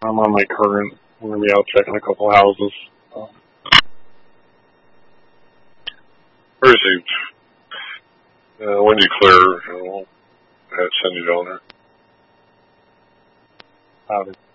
I'm on my current. I'm going to be out checking a couple houses. Received. When you clear, I'll send you down there. Howdy.